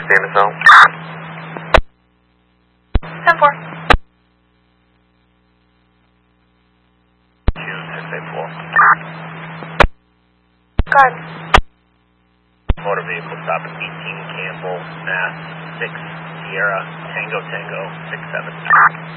Famous home. 10-4. June 684. Go ahead. Motor vehicle stop at 18 Campbell, Mass. 6 Sierra, Tango Tango 67.